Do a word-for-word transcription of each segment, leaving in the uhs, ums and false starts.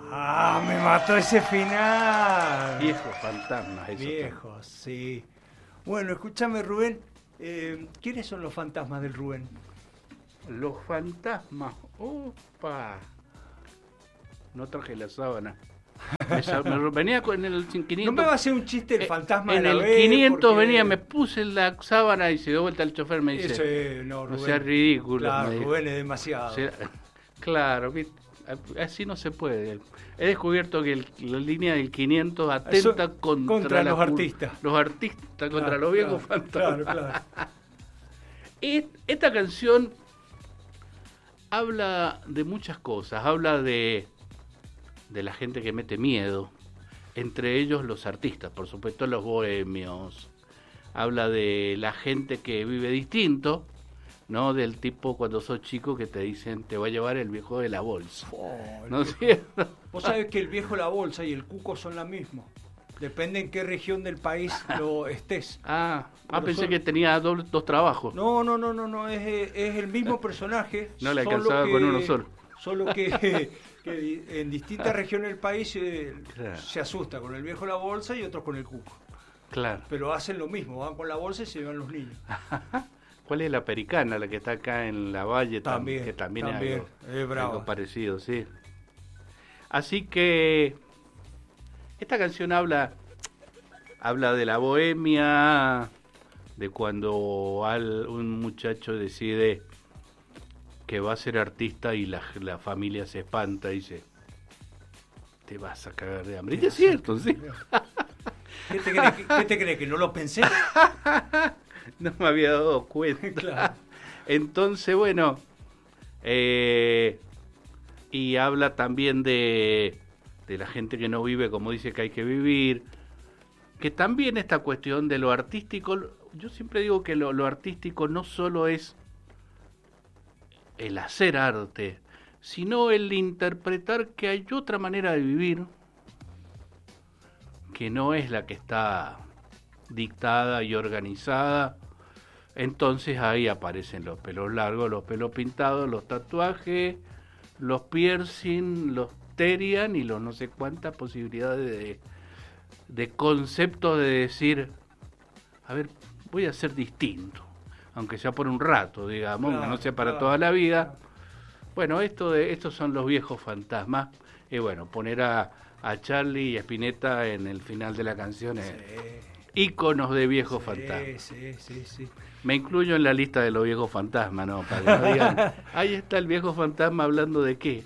Ah, me mató ese final. Viejos fantasmas, eso. Viejos, sí. Bueno, escúchame, Rubén. Eh, ¿Quiénes son los fantasmas del Rubén? Los fantasmas. Opa. No traje la sábana. Me, me venía con el quinientos. No me va a hacer un chiste el fantasma eh, de En la el B, quinientos porque... venía, me puse la sábana y se dio vuelta el chofer, me dice. Ese, no, Rubén. No sea ridículo. Claro, Rubén es demasiado. O sea, claro, así no se puede. He descubierto que el, la línea del quinientos atenta Eso, contra, contra la, los artistas. Los artistas, claro, contra los viejos claro, fantasmas. Claro, claro. Y esta canción habla de muchas cosas. Habla de, de la gente que mete miedo. Entre ellos los artistas, por supuesto los bohemios. Habla de la gente que vive distinto, ¿no? Del tipo cuando sos chico que te dicen te va a llevar el viejo de la bolsa. Oh, ¿no es cierto? Vos sabés que el viejo de la bolsa y el cuco son la misma. Depende en qué región del país lo estés. Ah, ah pensé son... que tenía dos, dos trabajos. No, no, no, no, no es, es el mismo personaje. No le alcanzaba que, con uno solo. Solo que, que en distintas regiones del país eh, claro. se asusta con el viejo de la bolsa y otros con el cuco. Claro. Pero hacen lo mismo, van con la bolsa y se llevan los niños. ¿Cuál es la pericana, la que está acá en la valle? También, que también, también es, algo, es bravo. Algo parecido, sí. Así que esta canción habla, habla de la bohemia, de cuando al, un muchacho decide que va a ser artista y la, la familia se espanta y dice, te vas a cagar de hambre. Y es cierto, sí. ¿Qué te crees? ¿Qué te crees? ¿Que no lo pensé? No me había dado cuenta. Claro. Entonces, bueno, eh, y habla también de, de la gente que no vive como dice que hay que vivir, que también esta cuestión de lo artístico, yo siempre digo que lo, lo artístico no solo es el hacer arte, sino el interpretar que hay otra manera de vivir que no es la que está dictada y organizada. Entonces ahí aparecen los pelos largos, los pelos pintados, los tatuajes, los piercing, los terian y los no sé cuántas posibilidades de, de conceptos de decir, a ver, voy a ser distinto, aunque sea por un rato, digamos, claro, que no sea para claro, toda la vida. Claro. Bueno, esto de estos son los viejos fantasmas. Y bueno, poner a, a Charlie y a Spinetta en el final de la canción es sí. íconos de viejos sí, fantasmas. Sí, sí, sí. Me incluyo en la lista de los viejos fantasmas, ¿no? Para que no digan, ahí está el viejo fantasma hablando de qué.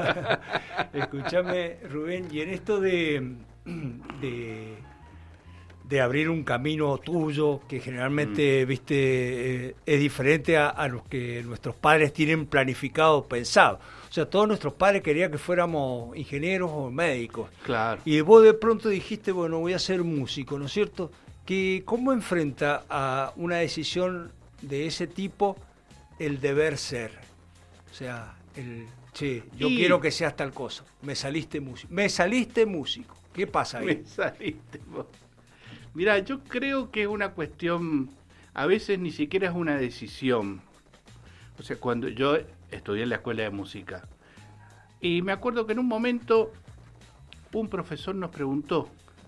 Escúchame, Rubén, y en esto de, de, de abrir un camino tuyo, que generalmente, mm. viste, eh, es diferente a, a los que nuestros padres tienen planificado, pensado. O sea, todos nuestros padres querían que fuéramos ingenieros o médicos. Claro. Y vos de pronto dijiste, bueno, voy a ser músico, ¿no es cierto? Que ¿cómo enfrenta a una decisión de ese tipo el deber ser? O sea, el, che, yo y... quiero que seas tal cosa. Me saliste músico. Me saliste músico. ¿Qué pasa ahí? Me saliste. Mira, yo creo que es una cuestión, a veces ni siquiera es una decisión. O sea, cuando yo estudié en la escuela de música, y me acuerdo que en un momento un profesor nos preguntó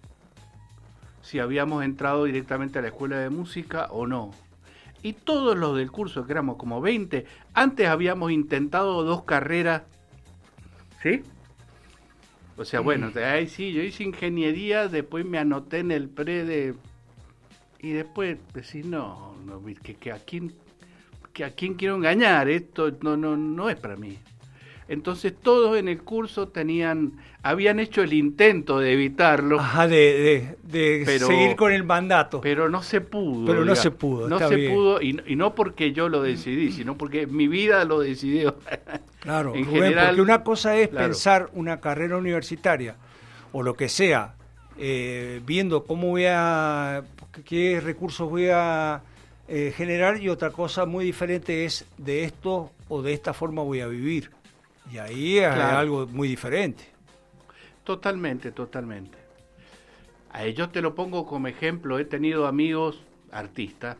si habíamos entrado directamente a la escuela de música o no. Y todos los del curso, que éramos como veinte, antes habíamos intentado dos carreras, ¿sí? O sea, bueno, ahí sí, yo hice ingeniería, después me anoté en el pre de... Y después decís, no, no que, que, a quién, que a quién quiero engañar, esto no, no, no es para mí. Entonces todos en el curso tenían, habían hecho el intento de evitarlo. Ajá, de, de, de pero, seguir con el mandato. Pero no se pudo. Pero no digamos. se pudo, No está se bien. pudo, y, y no porque yo lo decidí, sino porque mi vida lo decidió. Claro, en Rubén, general, porque una cosa es claro. pensar una carrera universitaria, o lo que sea, eh, viendo cómo voy a, qué recursos voy a eh, generar, y otra cosa muy diferente es de esto o de esta forma voy a vivir. Y ahí es claro. algo muy diferente. Totalmente, totalmente. A ellos te lo pongo como ejemplo. He tenido amigos artistas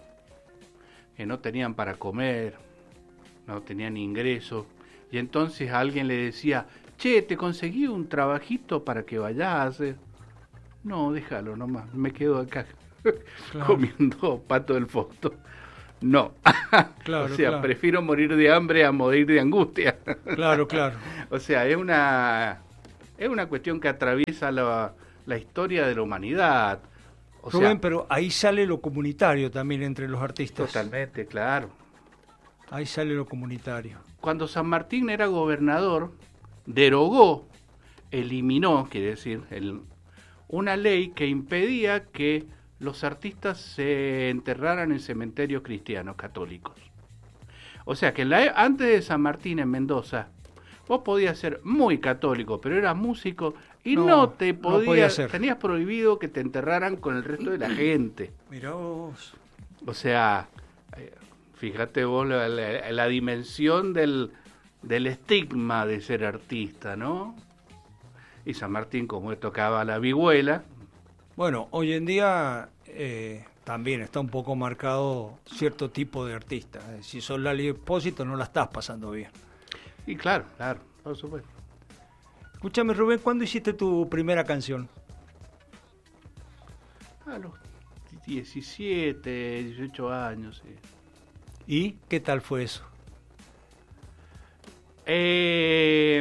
que no tenían para comer, no tenían ingresos, y entonces a alguien le decía, che, te conseguí un trabajito para que vayas a hacer. No, déjalo nomás, me quedo acá claro. comiendo pato del foto. No, claro, o sea, claro. prefiero morir de hambre a morir de angustia. Claro, claro. O sea, es una, es una cuestión que atraviesa la, la historia de la humanidad. O Rubén, sea, pero ahí sale lo comunitario también entre los artistas. Totalmente, claro. Ahí sale lo comunitario. Cuando San Martín era gobernador, derogó, eliminó, quiere decir, el, una ley que impedía que los artistas se enterraran en cementerios cristianos católicos. O sea que la, antes de San Martín en Mendoza, vos podías ser muy católico, pero eras músico y no, no te podías, no podía ser. Tenías prohibido que te enterraran con el resto de la gente. Mirá vos. O sea, fíjate vos la, la, la dimensión del, del estigma de ser artista, ¿no? Y San Martín, como tocaba la vihuela. Bueno, hoy en día eh, también está un poco marcado cierto tipo de artista. Si sos Lali Espósito no la estás pasando bien. Y claro, claro, por supuesto. Escúchame, Rubén, ¿cuándo hiciste tu primera canción? A los diecisiete, dieciocho años, sí. ¿Y qué tal fue eso? Eh,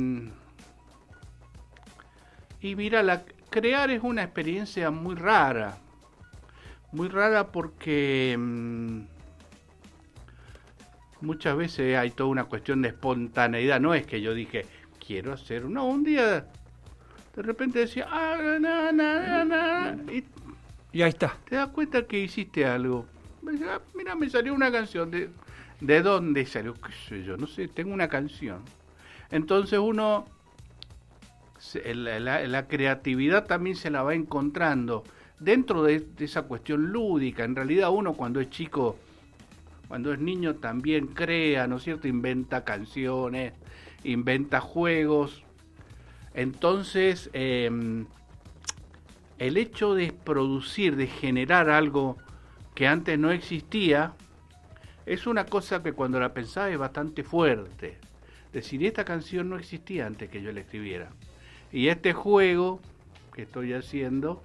y mira, la, crear es una experiencia muy rara. Muy rara porque mmm, muchas veces hay toda una cuestión de espontaneidad. No es que yo dije, quiero hacer... No, un día de repente decía, ah, na, na, na, na, y, y ahí está. Te das cuenta que hiciste algo. Mira, me salió una canción. ¿De, de dónde salió? ¿Qué sé yo? No sé, tengo una canción. Entonces uno, la, la, la creatividad también se la va encontrando dentro de, de esa cuestión lúdica. En realidad uno cuando es chico, cuando es niño también crea, ¿no es cierto? Inventa canciones, inventa juegos. Entonces, eh, el hecho de producir, de generar algo que antes no existía, es una cosa que cuando la pensaba es bastante fuerte. Es decir, esta canción no existía antes que yo la escribiera. Y este juego que estoy haciendo,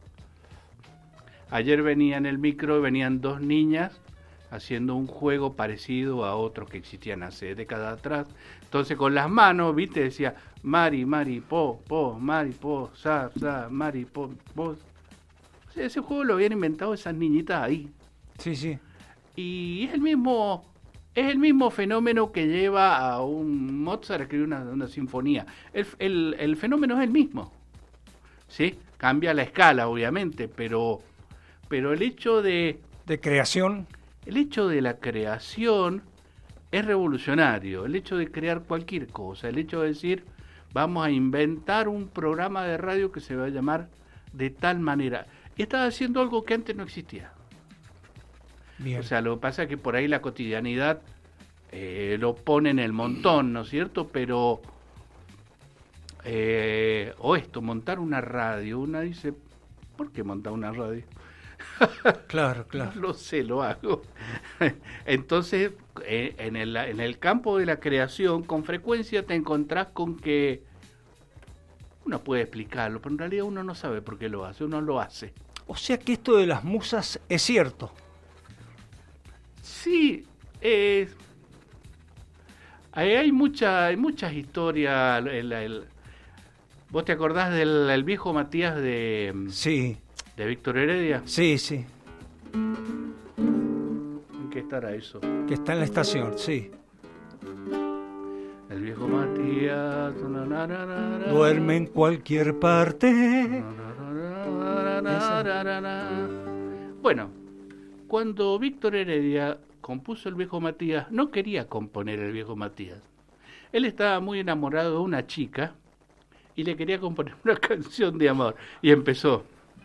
ayer venía en el micro, venían dos niñas haciendo un juego parecido a otros que existían hace décadas atrás. Entonces con las manos, viste, decía Mari, Mari, po, po, Mari, po, sa, sa, Mari, po, po. O sea, ese juego lo habían inventado esas niñitas ahí. Sí, sí. Y es el mismo, es el mismo fenómeno que lleva a un Mozart a escribir una, una sinfonía. El, el, el fenómeno es el mismo, ¿sí? Cambia la escala, obviamente, pero, pero el hecho de... De creación... El hecho de la creación es revolucionario, el hecho de crear cualquier cosa, el hecho de decir, vamos a inventar un programa de radio que se va a llamar de tal manera. Y estás haciendo algo que antes no existía. Bien. O sea, lo que pasa es que por ahí la cotidianidad eh, lo pone en el montón, ¿no es cierto? Pero, eh, o esto, montar una radio, una dice, ¿por qué montar una radio? Claro, claro. No lo sé, lo hago. Entonces, eh, en, el, en el campo de la creación, con frecuencia te encontrás con que uno puede explicarlo, pero en realidad uno no sabe por qué lo hace, uno lo hace. O sea que esto de las musas es cierto. Sí, eh, hay, hay, mucha, hay muchas historias. El, el, ¿Vos te acordás del el viejo Matías de... Sí. ¿De Víctor Heredia? Sí, sí. ¿En qué estará eso? Que está en la estación, sí. El viejo Matías... Na, na, na, na, na, duerme en cualquier parte. Na, na, na, na, na. Bueno, cuando Víctor Heredia compuso el viejo Matías, no quería componer el viejo Matías. Él estaba muy enamorado de una chica y le quería componer una canción de amor. Y empezó...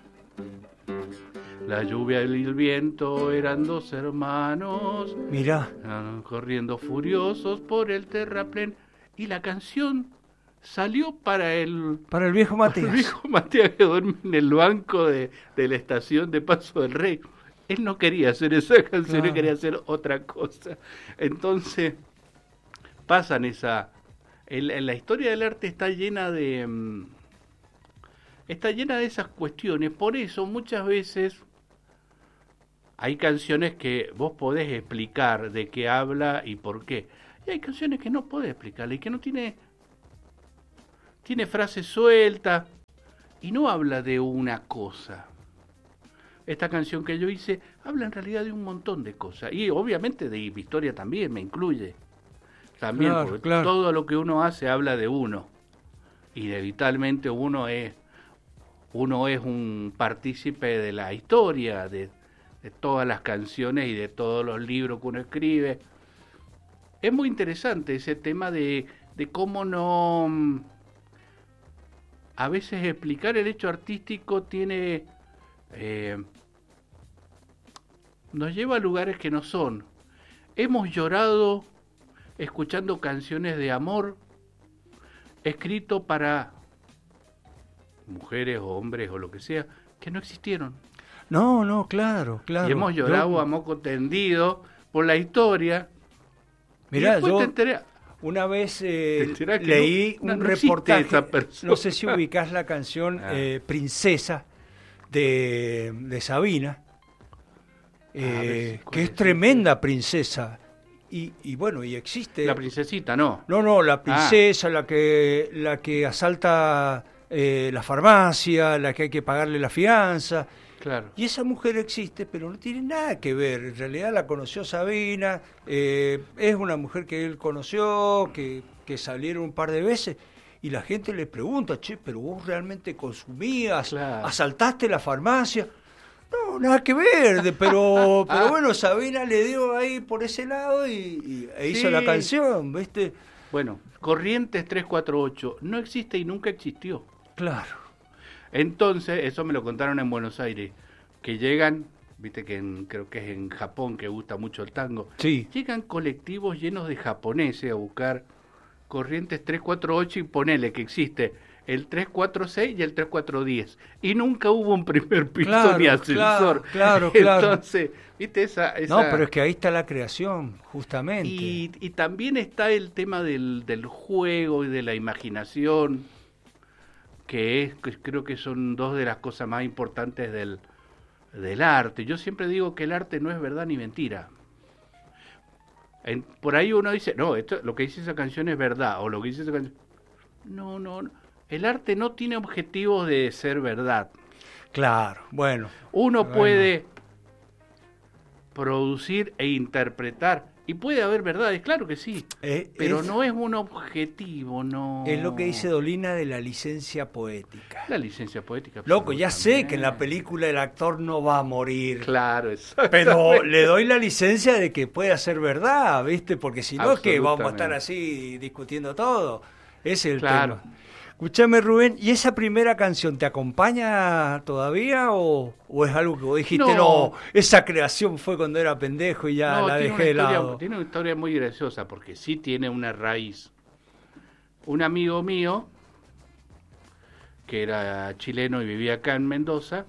La lluvia y el viento eran dos hermanos. Mira, corriendo furiosos por el terraplén. Y la canción salió para el para el viejo Matías. El viejo Matías que duerme en el banco de, de la estación de Paso del Rey. Él no quería hacer esa canción, claro. Él quería hacer otra cosa. Entonces pasan esa el, el, la historia del arte está llena de um, está llena de esas cuestiones. Por eso muchas veces hay canciones que vos podés explicar de qué habla y por qué, y hay canciones que no podés explicarle y que no tiene tiene frases sueltas y no habla de una cosa. Esta canción que yo hice habla en realidad de un montón de cosas. Y obviamente de mi historia también, me incluye. También, claro, porque claro. todo lo que uno hace habla de uno. Inevitablemente uno es, uno es un partícipe de la historia, de, de todas las canciones y de todos los libros que uno escribe. Es muy interesante ese tema de, de cómo no... A veces explicar el hecho artístico tiene... Eh, nos lleva a lugares que no son. Hemos llorado escuchando canciones de amor escrito para mujeres o hombres o lo que sea que no existieron. No, no, claro, claro. Y hemos llorado yo... a moco tendido por la historia. Mirá, yo te enteré... una vez eh, que leí no, un no reportaje, no sé si ubicás la canción ah. eh, Princesa de, de Sabina, eh, ah, que es tremenda princesa. Y, y bueno, y existe... La princesita, ¿no? No, no, la princesa, ah. la que la que asalta eh, la farmacia, la que hay que pagarle la fianza. Claro. Y esa mujer existe, pero no tiene nada que ver. En realidad la conoció Sabina, eh, es una mujer que él conoció, que, que salieron un par de veces, y la gente le pregunta, che, pero vos realmente consumías, claro. asaltaste la farmacia. No, nada que ver, pero pero bueno, Sabina le dio ahí por ese lado y, y e hizo sí. la canción, ¿viste? Bueno, Corrientes tres cuatro ocho no existe y nunca existió. Claro. Entonces, eso me lo contaron en Buenos Aires, que llegan, viste que en, creo que es en Japón que gusta mucho el tango, sí. llegan colectivos llenos de japoneses a buscar Corrientes tres cuatro ocho y ponele que existe el tres cuatro seis y el tres cuatro uno cero, y nunca hubo un primer piso claro, ni ascensor. Claro, claro, claro. Entonces, viste esa, esa... No, pero es que ahí está la creación, justamente. Y, y también está el tema del, del juego y de la imaginación, que es, que creo que son dos de las cosas más importantes del, del arte. Yo siempre digo que el arte no es verdad ni mentira. En, por ahí uno dice, no, esto, lo que dice esa canción es verdad, o lo que dice esa canción... No, no, no. El arte no tiene objetivos de ser verdad. Claro, bueno. Uno bueno. puede producir e interpretar, y puede haber verdades, claro que sí, eh, pero es, no es un objetivo, no... Es lo que dice Dolina de la licencia poética. La licencia poética. Loco, ya sé que en la película el actor no va a morir. Claro, eso. Pero le doy la licencia de que pueda ser verdad, ¿viste? Porque si no es que vamos a estar así discutiendo todo. Ese es el claro. tema. Escuchame, Rubén, ¿y esa primera canción te acompaña todavía o, o es algo que vos dijiste, no. no, esa creación fue cuando era pendejo y ya no, la dejé de lado? Historia, tiene una historia muy graciosa porque sí tiene una raíz. Un amigo mío, que era chileno y vivía acá en Mendoza,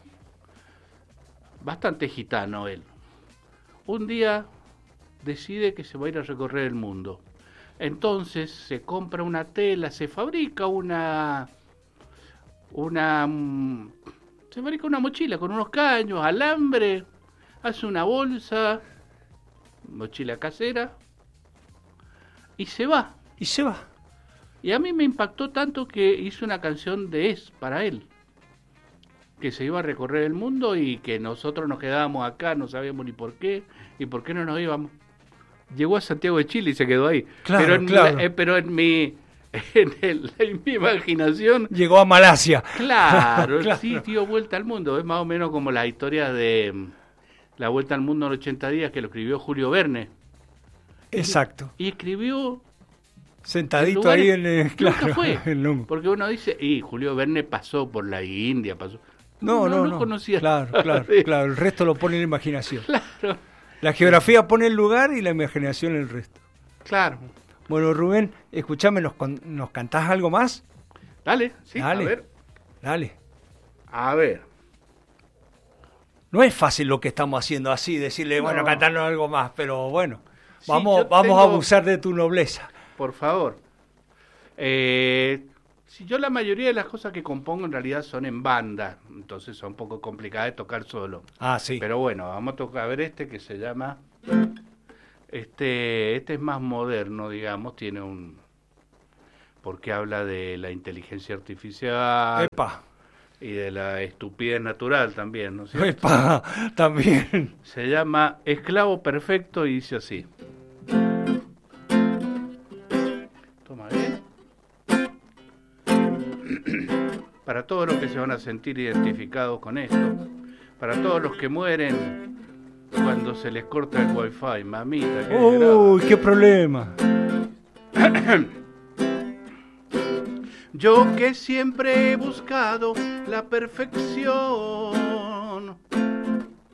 bastante gitano él, un día decide que se va a ir a recorrer el mundo. Entonces se compra una tela, se fabrica una, una, se fabrica una mochila con unos caños, alambre, hace una bolsa, mochila casera, y se va. Y se va. Y a mí me impactó tanto que hice una canción de es para él, que se iba a recorrer el mundo y que nosotros nos quedábamos acá, no sabíamos ni por qué, y por qué no nos íbamos. Llegó a Santiago de Chile y se quedó ahí. Claro, pero en, claro. Mi, eh, pero en mi en, el, en mi imaginación... Llegó a Malasia. Claro, claro, sí, dio vuelta al mundo. Es más o menos como la historia de La Vuelta al Mundo en ochenta días que lo escribió Julio Verne. Exacto. Y, y escribió... Sentadito en ahí en el... Claro, nunca fue. El porque uno dice, y Julio Verne pasó por la India, pasó... No, no, no. no, no. conocía. Claro, claro, claro. El resto lo pone en la imaginación. Claro. La geografía pone el lugar y la imaginación el resto. Claro. Bueno, Rubén, escúchame, ¿nos, ¿nos cantás algo más? Dale, sí, dale, a ver. Dale. A ver. No es fácil lo que estamos haciendo así, decirle, no. bueno, cantarnos algo más, pero bueno, sí, vamos, tengo... vamos a abusar de tu nobleza. Por favor. Eh, si yo la mayoría de las cosas que compongo en realidad son en banda, entonces son un poco complicadas de tocar solo. Ah, sí. Pero bueno, vamos a tocar a ver este que se llama... Este, este es más moderno, digamos, tiene un... porque habla de la inteligencia artificial... Epa. Y de la estupidez natural también, ¿no es cierto? Epa, también. Se llama Esclavo Perfecto y dice así. Toma, ¿eh? Para todos los que se van a sentir identificados con esto, para todos los que mueren cuando se les corta el wifi, mamita. Qué Uy, qué problema. Yo que siempre he buscado la perfección,